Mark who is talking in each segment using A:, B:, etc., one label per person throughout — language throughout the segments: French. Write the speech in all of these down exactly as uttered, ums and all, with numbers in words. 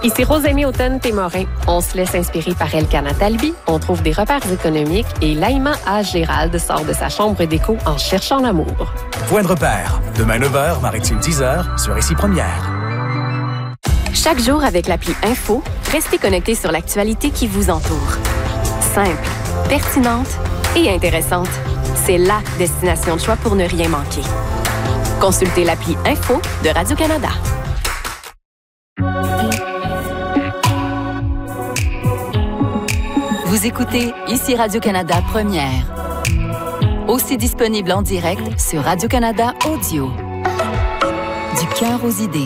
A: Ici Rosémie Automne-Témorin. On se laisse inspirer par Elkana Talbi, on trouve des repères économiques et Laïma A. Gérald sort de sa chambre d'écho en cherchant l'amour.
B: Point de repère. Demain neuf heures, Maritime dix heures, sur Ici Première.
C: Chaque jour avec l'appli Info, restez connectés sur l'actualité qui vous entoure. Simple, pertinente et intéressante. C'est la destination de choix pour ne rien manquer. Consultez l'appli Info de Radio-Canada. Vous écoutez Ici Radio-Canada Première. Aussi disponible en direct sur Radio-Canada Audio. Du cœur aux idées.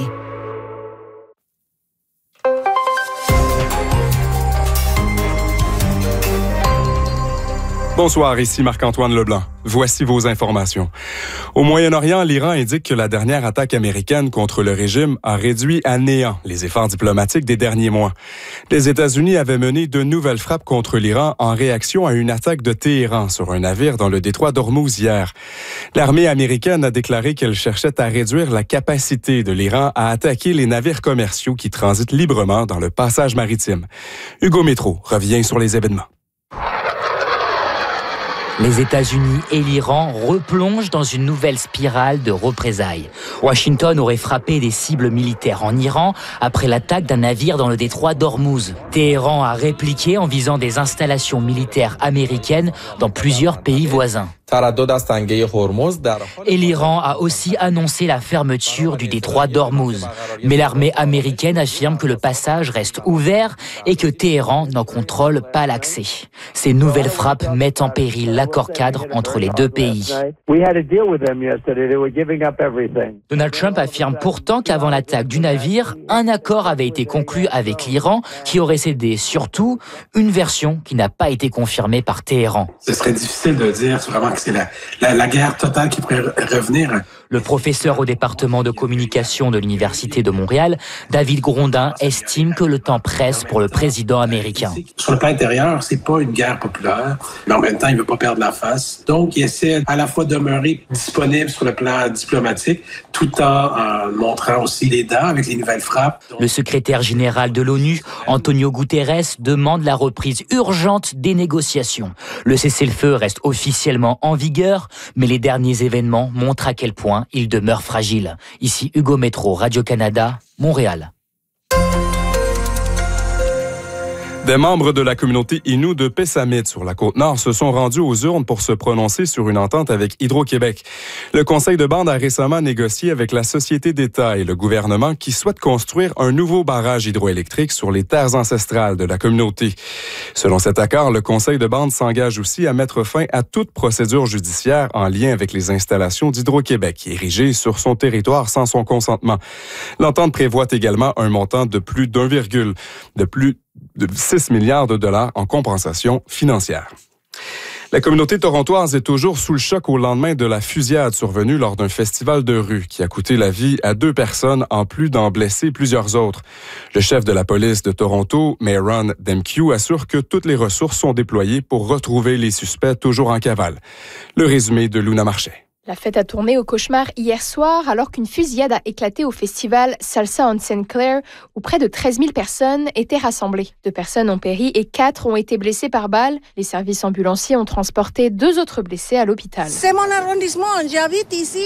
D: Bonsoir, ici Marc-Antoine Leblanc. Voici vos informations. Au Moyen-Orient, l'Iran indique que la dernière attaque américaine contre le régime a réduit à néant les efforts diplomatiques des derniers mois. Les États-Unis avaient mené de nouvelles frappes contre l'Iran en réaction à une attaque de Téhéran sur un navire dans le détroit d'Ormuz hier. L'armée américaine a déclaré qu'elle cherchait à réduire la capacité de l'Iran à attaquer les navires commerciaux qui transitent librement dans le passage maritime. Hugo Métro revient sur les événements.
E: Les États-Unis et l'Iran replongent dans une nouvelle spirale de représailles. Washington aurait frappé des cibles militaires en Iran après l'attaque d'un navire dans le détroit d'Ormuz. Téhéran a répliqué en visant des installations militaires américaines dans plusieurs pays voisins. Et l'Iran a aussi annoncé la fermeture du détroit d'Ormuz. Mais l'armée américaine affirme que le passage reste ouvert et que Téhéran n'en contrôle pas l'accès. Ces nouvelles frappes mettent en péril l'accord cadre entre les deux pays. Donald Trump affirme pourtant qu'avant l'attaque du navire, un accord avait été conclu avec l'Iran qui aurait cédé surtout une version qui n'a pas été confirmée par Téhéran.
F: Ce serait difficile de dire vraiment que c'est la, la, la guerre totale qui pourrait revenir.
E: Le professeur au département de communication de l'Université de Montréal, David Grondin, estime que le temps presse pour le président américain.
F: Sur le plan intérieur, c'est pas une guerre populaire, mais en même temps, il veut pas perdre la face. Donc, il essaie à la fois de demeurer disponible sur le plan diplomatique, tout en, en montrant aussi les dents avec les nouvelles frappes.
E: Le secrétaire général de l'ONU, Antonio Guterres, demande la reprise urgente des négociations. Le cessez-le-feu reste officiellement en vigueur, mais les derniers événements montrent à quel point il demeure fragile. Ici Hugo Métro, Radio-Canada, Montréal.
D: Des membres de la communauté Innu de Pessamit sur la Côte-Nord se sont rendus aux urnes pour se prononcer sur une entente avec Hydro-Québec. Le conseil de bande a récemment négocié avec la société d'État et le gouvernement qui souhaitent construire un nouveau barrage hydroélectrique sur les terres ancestrales de la communauté. Selon cet accord, le conseil de bande s'engage aussi à mettre fin à toute procédure judiciaire en lien avec les installations d'Hydro-Québec érigées sur son territoire sans son consentement. L'entente prévoit également un montant de plus d'un virgule, de plus de six milliards de dollars en compensation financière. La communauté torontoise est toujours sous le choc au lendemain de la fusillade survenue lors d'un festival de rue qui a coûté la vie à deux personnes en plus d'en blesser plusieurs autres. Le chef de la police de Toronto, Mayron Demkiw, assure que toutes les ressources sont déployées pour retrouver les suspects toujours en cavale. Le résumé de Luna Marchais.
G: La fête a tourné au cauchemar hier soir alors qu'une fusillade a éclaté au festival Salsa on Saint Clair où près de treize mille personnes étaient rassemblées. Deux personnes ont péri et quatre ont été blessées par balle. Les services ambulanciers ont transporté deux autres blessés à l'hôpital.
H: C'est mon arrondissement, j'habite ici.